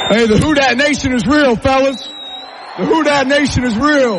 Hey, the Who Dat Nation is real, fellas. The Who Dat Nation is real.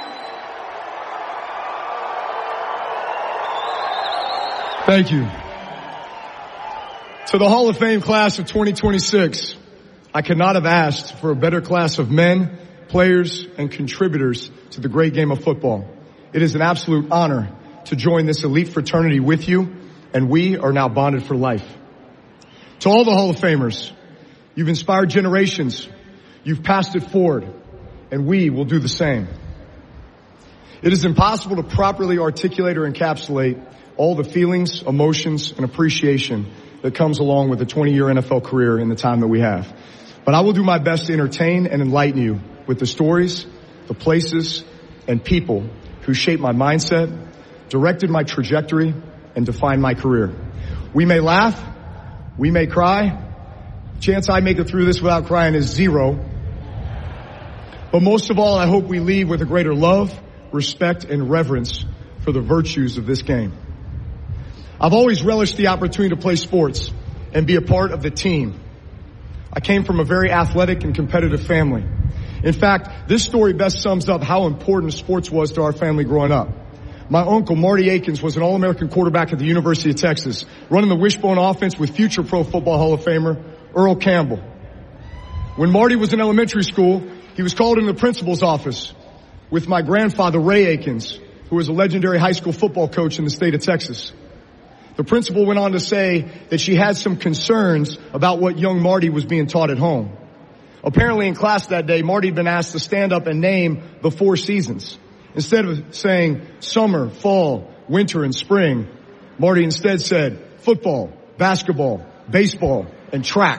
Thank you. To the Hall of Fame class of 2026, I could not have asked for a better class of men, players, and contributors to the great game of football. It is an absolute honor to join this elite fraternity with you, and we are now bonded for life. To all the Hall of Famers, you've inspired generations, you've passed it forward, and we will do the same. It is impossible to properly articulate or encapsulate all the feelings, emotions, and appreciation that comes along with a 20-year NFL career in the time that we have. But I will do my best to entertain and enlighten you with the stories, the places, and people who shaped my mindset, directed my trajectory, and defined my career. We may laugh, we may cry. Chance I make it through this without crying is 0. But most of all, I hope we leave with a greater love, respect, and reverence for the virtues of this game. I've always relished the opportunity to play sports and be a part of the team. I came from a very athletic and competitive family. In fact, this story best sums up how important sports was to our family growing up. My uncle, Marty Akins, was an All-American quarterback at the University of Texas, running the wishbone offense with future Pro Football Hall of Famer Earl Campbell. When Marty was in elementary school, he was called into the principal's office with my grandfather, Ray Akins, who was a legendary high school football coach in the state of Texas. The principal went on to say that she had some concerns about what young Marty was being taught at home. Apparently in class that day, Marty had been asked to stand up and name the 4 seasons. Instead of saying summer, fall, winter, and spring, Marty instead said football, basketball, baseball, and track.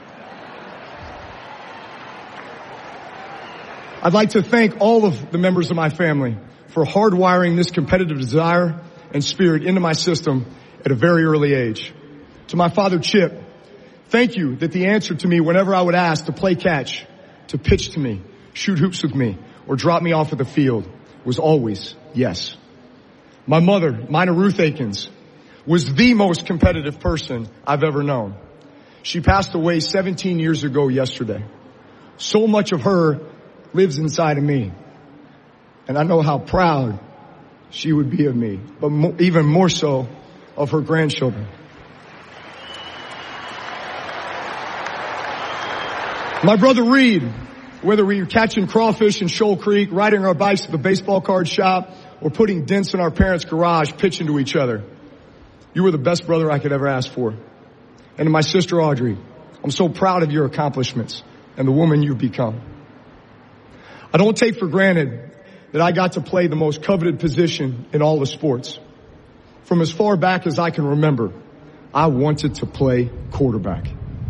I'd like to thank all of the members of my family for hardwiring this competitive desire and spirit into my system at a very early age. To my father, Chip, thank you that the answer to me whenever I would ask to play catch, to pitch to me, shoot hoops with me, or drop me off at the field was always yes. My mother, Mina Ruth Akins, was the most competitive person I've ever known. She passed away 17 years ago yesterday. So much of her lives inside of me. And I know how proud she would be of me, but even more so of her grandchildren. My brother Reed, whether we were catching crawfish in Shoal Creek, riding our bikes to the baseball card shop, or putting dents in our parents' garage, pitching to each other, you were the best brother I could ever ask for. And to my sister Audrey, I'm so proud of your accomplishments and the woman you've become. I don't take for granted that I got to play the most coveted position in all of sports. From as far back as I can remember, I wanted to play quarterback.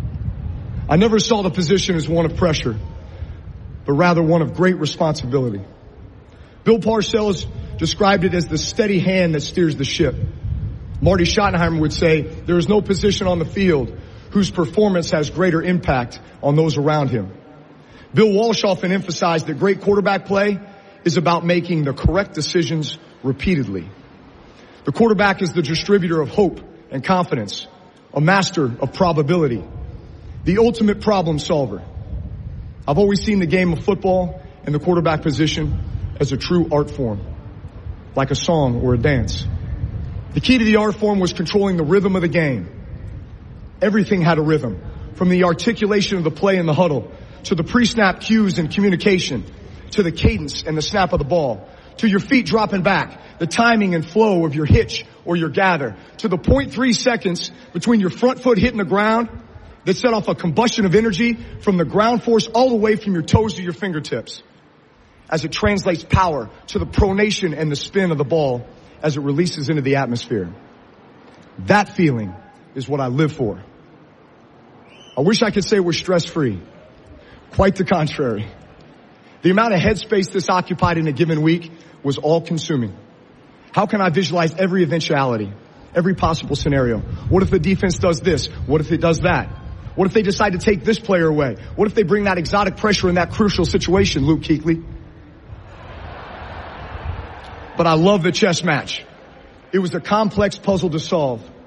I never saw the position as one of pressure, but rather one of great responsibility. Bill Parcells described it as the steady hand that steers the ship. Marty Schottenheimer would say, there is no position on the field whose performance has greater impact on those around him. Bill Walsh often emphasized that great quarterback play is about making the correct decisions repeatedly. The quarterback is the distributor of hope and confidence, a master of probability, the ultimate problem solver. I've always seen the game of football and the quarterback position as a true art form, like a song or a dance. The key to the art form was controlling the rhythm of the game. Everything had a rhythm, from the articulation of the play in the huddle, to the pre-snap cues and communication, to the cadence and the snap of the ball, to your feet dropping back, the timing and flow of your hitch or your gather, to the 0.3 seconds between your front foot hitting the ground that set off a combustion of energy from the ground force all the way from your toes to your fingertips, as it translates power to the pronation and the spin of the ball as it releases into the atmosphere. That feeling is what I live for. I wish I could say we're stress-free. Quite the contrary. The amount of headspace this occupied in a given week was all-consuming. How can I visualize every eventuality, every possible scenario? What if the defense does this? What if it does that? What if they decide to take this player away? What if they bring that exotic pressure in that crucial situation, Luke Kuechly? But I love the chess match. It was a complex puzzle to solve.